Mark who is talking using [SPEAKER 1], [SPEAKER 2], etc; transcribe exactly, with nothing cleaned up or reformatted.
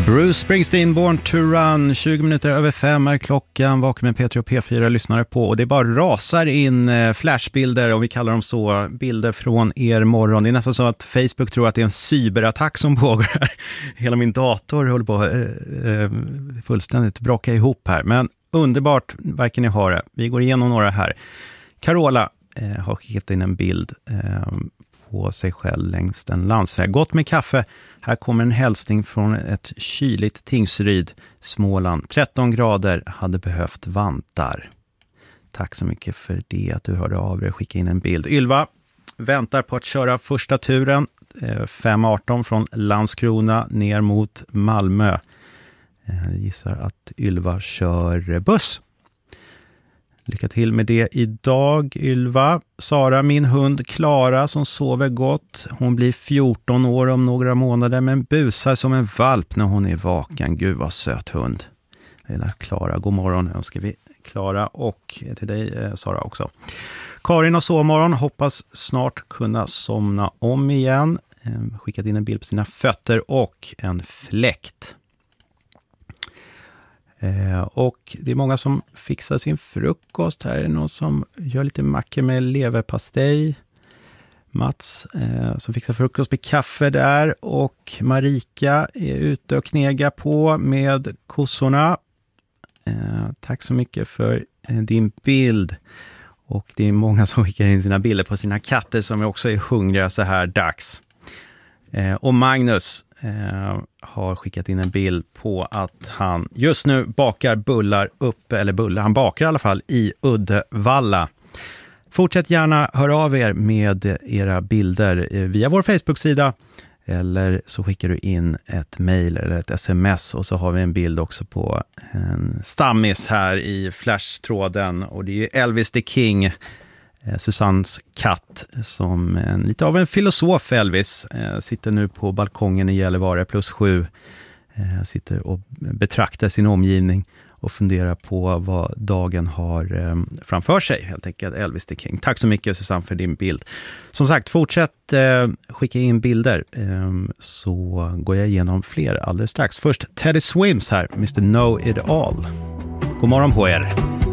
[SPEAKER 1] Bruce Springsteen, Born to Run, tjugo minuter över fem är klockan. Vaken med P tre och P fyra lyssnare på. Och det bara rasar in flashbilder, om vi kallar dem så, bilder från er morgon. Det är nästan så att Facebook tror att det är en cyberattack som pågår här. Hela min dator håller på att äh, fullständigt braka ihop här. Men underbart, verkar ni ha det. Vi går igenom några här. Carola äh, har skickat in en bild äh, på sig själv längs en landsväg. Gott med kaffe. Här kommer en hälsning från ett kyligt Tingsryd, Småland. tretton grader, hade behövt vantar. Tack så mycket för det, att du hörde av dig och skickade in en bild. Ylva väntar på att köra första turen. fem arton från Landskrona ner mot Malmö. Jag gissar att Ylva kör buss. Lycka till med det idag, Ylva. Sara, min hund Klara som sover gott. Hon blir fjorton år om några månader men busar som en valp när hon är vaken. Gud vad söt hund. Lilla Klara, god morgon önskar vi Klara och till dig Sara också. Karin har sovmorgon, hoppas snart kunna somna om igen. Skickat in en bild på sina fötter och en fläkt. Eh, och det är många som fixar sin frukost. Här är någon som gör lite mackor med leverpastej. Mats eh, som fixar frukost med kaffe där. Och Marika är ute och knegar på med kossorna. Eh, tack så mycket för eh, din bild. Och det är många som skickar in sina bilder på sina katter som också är hungriga så här dags. Eh, och Magnus eh, har skickat in en bild på att han just nu bakar bullar uppe, eller bullar, han bakar i alla fall i Uddevalla. Fortsätt gärna höra av er med era bilder eh, via vår Facebook-sida eller så skickar du in ett mejl eller ett sms och så har vi en bild också på en stammis här i flashtråden och det är Elvis the King, Susannes katt, som en, lite av en filosof. Elvis eh, sitter nu på balkongen i Gällivare plus sju, eh, sitter och betraktar sin omgivning och funderar på vad dagen har eh, framför sig, helt enkelt. Elvis the King. Tack så mycket Susanne för din bild. Som sagt, fortsätt eh, skicka in bilder eh, så går jag igenom fler alldeles strax. Först Teddy Swims här, mister Know It All. God morgon på er.